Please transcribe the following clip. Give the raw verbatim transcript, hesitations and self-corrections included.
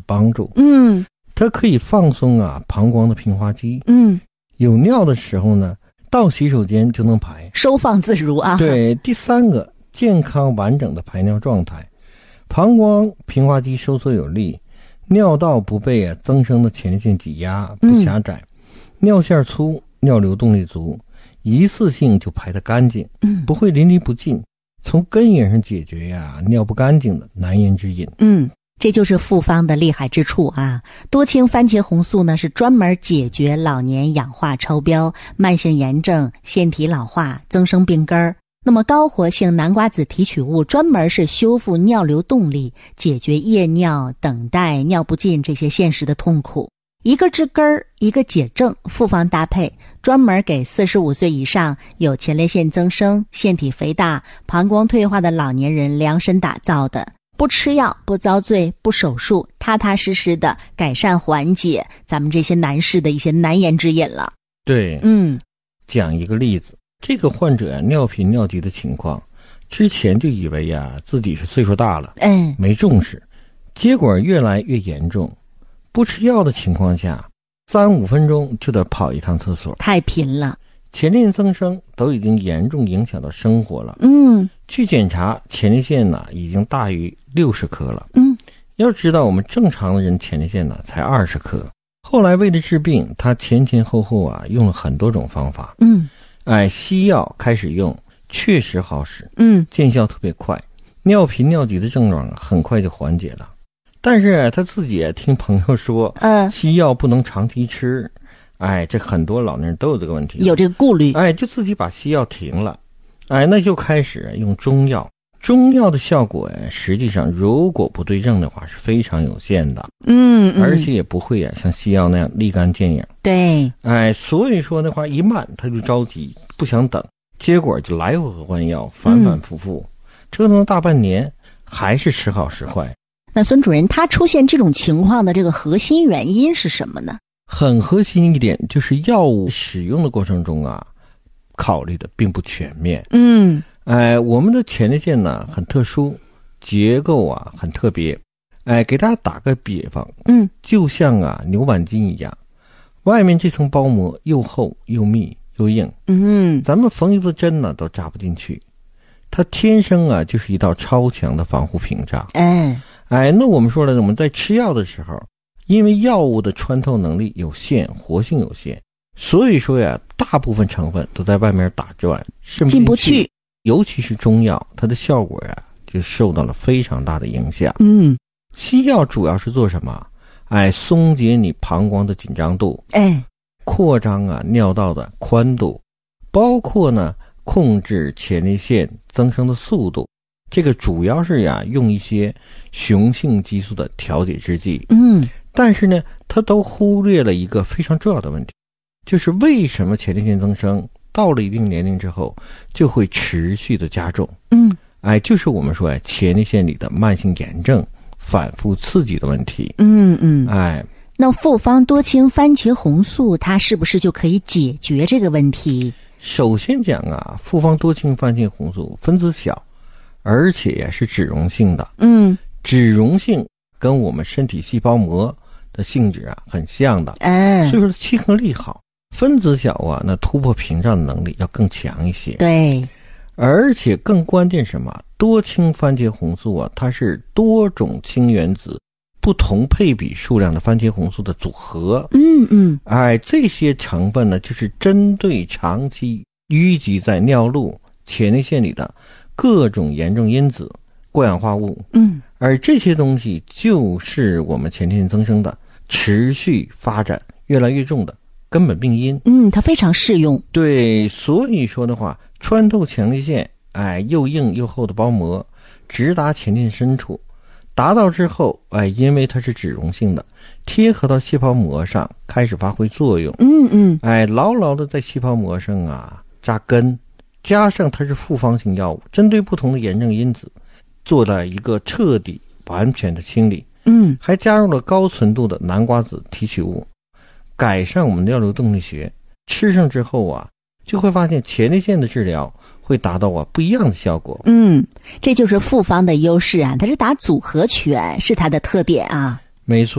帮助。 嗯， 它可以放松啊膀胱的平滑肌。 嗯， 有尿的时候呢，到洗手间就能排， 收放自如啊。 对，第三个，健康完整的排尿状态，膀胱平滑肌收缩有力，尿道不被啊增生的前列腺挤压，不狭窄，嗯、尿线粗，尿流动力足，一次性就排得干净， 嗯， 不会淋漓不尽，从根源上解决呀尿不干净的难言之隐。 嗯，这就是复方的厉害之处啊！多氢番茄红素呢，是专门解决老年氧化超标、慢性炎症、腺体老化、增生病根儿。那么高活性南瓜子提取物专门是修复尿流动力，解决夜尿、等待、尿不尽这些现实的痛苦。一个治根儿，一个解症，复方搭配，专门给四十五岁以上有前列腺增生、腺体肥大、膀胱退化的老年人量身打造的。不吃药，不遭罪，不手术，踏踏实实的改善缓解咱们这些男士的一些难言之隐了。 对， 嗯， 讲一个例子，这个患者啊尿频尿急的情况，之前就以为呀、啊、自己是岁数大了， 嗯， 没重视，结果越来越严重。不吃药的情况下，三五分钟就得跑一趟厕所， 太频了。 前列腺增生都已经严重影响到生活了。 嗯， 去检查前列腺呢已经大于六十颗了。 嗯， 要知道我们正常的人前列腺呢才二十颗。后来为了治病，他前前后后啊用了很多种方法。 嗯， 哎，西药开始用，确实好使。 嗯， 见效特别快，尿频尿急的症状很快就缓解了。但是他自己也听朋友说， 嗯， 西药不能长期吃。哎，这很多老年人都有这个问题， 有这个顾虑。 哎，就自己把西药停了，哎，那就开始用中药。中药的效果呀，实际上如果不对症的话是非常有限的。 嗯，嗯， 而且也不会啊像西药那样立竿见影。 对， 哎，所以说的话，一慢他就着急，不想等，结果就来回换药，反反复复，嗯、折腾了大半年，还是时好时坏。 那孙主任，他出现这种情况的这个核心原因是什么呢？ 很核心一点就是药物使用的过程中啊，考虑的并不全面。 嗯， 哎，我们的前列腺呢很特殊，结构啊很特别。哎，给大家打个比方， 嗯， 就像啊牛板筋一样，外面这层包膜又厚又密又硬， 嗯， 咱们缝一个针呢都扎不进去，它天生啊就是一道超强的防护屏障。 哎， 哎，那我们说了，我们在吃药的时候，因为药物的穿透能力有限，活性有限，所以说呀，大部分成分都在外面打转， 进不去。 尤其是中药，它的效果呀就受到了非常大的影响。 嗯， 西药主要是做什么？哎，松解你膀胱的紧张度， 哎， 扩张啊尿道的宽度，包括呢控制前列腺增生的速度。这个主要是呀用一些雄性激素的调节制剂。 嗯， 但是呢，它都忽略了一个非常重要的问题，就是为什么前列腺增生到了一定年龄之后就会持续的加重？ 嗯， 哎，就是我们说哎，前列腺里的慢性炎症反复刺激的问题。 嗯嗯， 哎， 那复方多氢番茄红素它是不是就可以解决这个问题？ 首先讲啊，复方多氢番茄红素分子小，而且也是脂溶性的。 嗯， 脂溶性跟我们身体细胞膜的性质啊很像的， 哎， 所以说亲和力好。分子小啊，那突破屏障的能力要更强一些。 对， 而且更关键什么？多氢番茄红素啊，它是多种氢原子不同配比数量的番茄红素的组合。 嗯嗯， 哎，这些成分呢，就是针对长期淤积在尿路、前列腺里的各种炎症因子、过氧化物。 嗯， 而这些东西就是我们前列腺增生的持续发展越来越重的根本病因。 嗯，它非常适用。 对，所以说的话，穿透前列腺，哎，又硬又厚的包膜，直达前列腺深处，达到之后，哎，因为它是脂溶性的，贴合到细胞膜上，开始发挥作用。 嗯嗯， 哎，牢牢的在细胞膜上啊扎根，加上它是复方性药物，针对不同的炎症因子，做了一个彻底完全的清理。 嗯， 还加入了高纯度的南瓜子提取物，改善我们尿流动力学。吃上之后啊，就会发现前列腺的治疗会达到啊不一样的效果。 嗯，这就是复方的优势啊，它是打组合拳，是它的特点啊。 没错。